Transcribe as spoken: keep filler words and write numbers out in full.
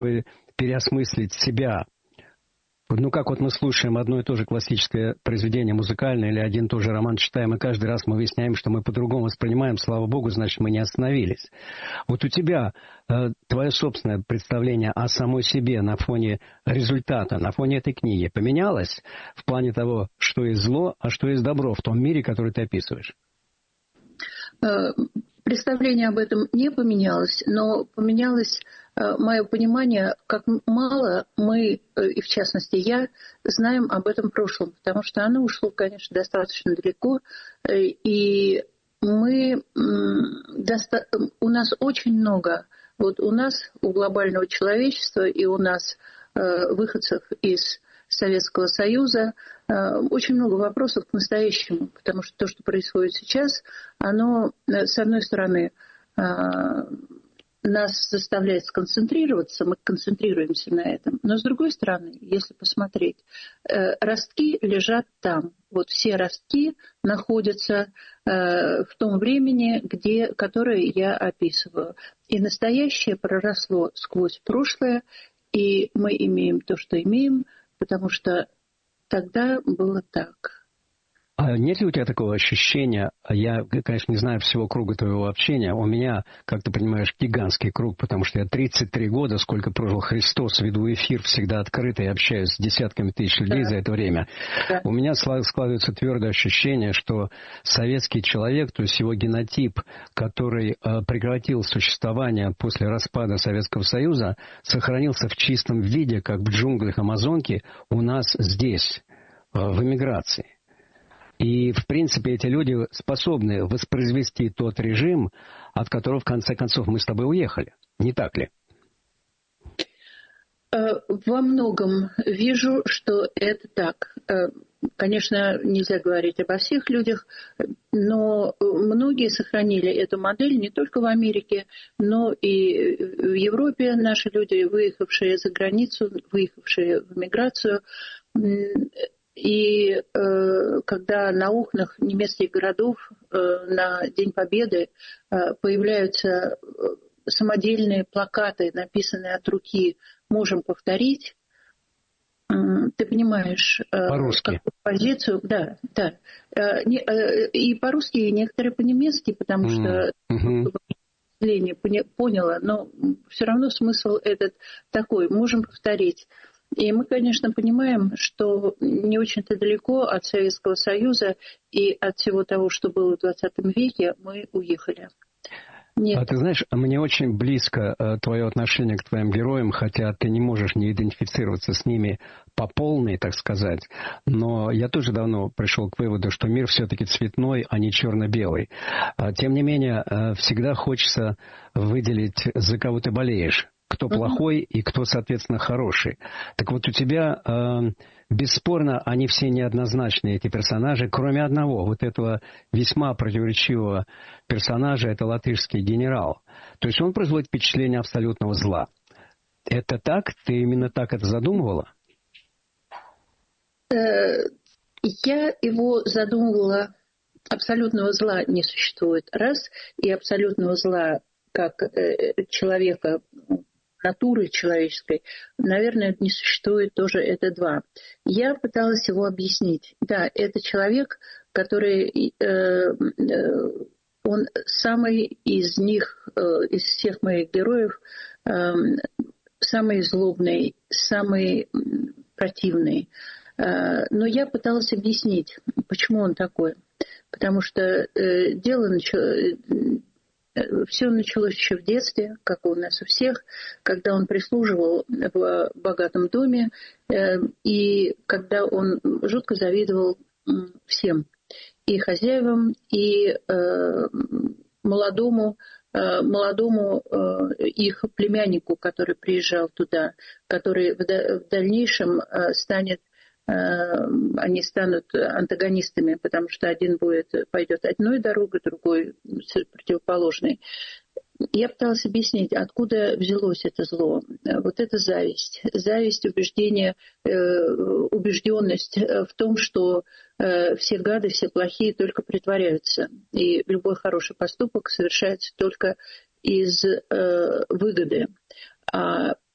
переосмыслить себя. Ну, как вот мы слушаем одно и то же классическое произведение музыкальное или один и тот же роман читаем, и каждый раз мы выясняем, что мы по-другому воспринимаем, слава богу, значит, мы не остановились. Вот у тебя э, твое собственное представление о самой себе на фоне результата, на фоне этой книги поменялось в плане того, что есть зло, а что есть добро в том мире, который ты описываешь? Представление об этом не поменялось, но поменялось мое понимание, как мало мы, и в частности я, знаем об этом прошлом, потому что оно ушло, конечно, достаточно далеко, и мы, у нас очень много, вот у нас, у глобального человечества и у нас, выходцев из Советского Союза, очень много вопросов к настоящему, потому что то, что происходит сейчас, оно, с одной стороны, нас заставляет сконцентрироваться, мы концентрируемся на этом, но с другой стороны, если посмотреть, ростки лежат там. Вот все ростки находятся в том времени, где, которое я описываю. И настоящее проросло сквозь прошлое, и мы имеем то, что имеем, потому что тогда было так. А нет ли у тебя такого ощущения, я, конечно, не знаю всего круга твоего общения, у меня, как ты понимаешь, гигантский круг, потому что я тридцать три года, сколько прожил Христос, веду эфир всегда открытый, общаюсь с десятками тысяч людей да. за это время. Да. У меня складывается твердое ощущение, что советский человек, то есть его генотип, который э, прекратил существование после распада Советского Союза, сохранился в чистом виде, как в джунглях Амазонки, у нас здесь, э, в эмиграции. И, в принципе, эти люди способны воспроизвести тот режим, от которого, в конце концов, мы с тобой уехали. Не так ли? Во многом вижу, что это так. Конечно, нельзя говорить обо всех людях, но многие сохранили эту модель не только в Америке, но и в Европе. Наши люди, выехавшие за границу, выехавшие в эмиграцию. И э, когда на окнах немецких городов э, на День Победы э, появляются самодельные плакаты, написанные от руки «Можем повторить», э, ты понимаешь э, по-русски. какую позицию, да, да, э, не, э, и по-русски, и некоторые по-немецки, потому mm. что mm-hmm. население поняло, но все равно смысл этот такой: можем повторить. И мы, конечно, понимаем, что не очень-то далеко от Советского Союза и от всего того, что было в двадцатом веке, мы уехали. Нет. А ты знаешь, мне очень близко э, твое отношение к твоим героям, хотя ты не можешь не идентифицироваться с ними по полной, так сказать. Но я тоже давно пришел к выводу, что мир все-таки цветной, а не черно-белый. А, тем не менее, э, всегда хочется выделить, за кого ты болеешь. Кто плохой и кто, соответственно, хороший. Так вот, у тебя, э, бесспорно, они все неоднозначные, эти персонажи, кроме одного, вот этого весьма противоречивого персонажа, это латышский генерал. То есть он производит впечатление абсолютного зла. Это так? Ты именно так это задумывала? Я его задумывала. Абсолютного зла не существует, раз, и абсолютного зла как человека, натуры человеческой, наверное, не существует тоже, это два. Я пыталась его объяснить. Да, это человек, который, э, он самый из них, э, из всех моих героев, э, самый злобный, самый противный. Э, но я пыталась объяснить, почему он такой. Потому что э, дело началось... Все началось еще в детстве, как у нас у всех, когда он прислуживал в богатом доме, и когда он жутко завидовал всем, и хозяевам, и молодому, молодому их племяннику, который приезжал туда, который в дальнейшем станет, они станут антагонистами, потому что один будет, пойдет одной дорогой, другой противоположной. Я пыталась объяснить, откуда взялось это зло. Вот это зависть. Зависть, убеждение, убежденность в том, что все гады, все плохие только притворяются. И любой хороший поступок совершается только из выгоды. А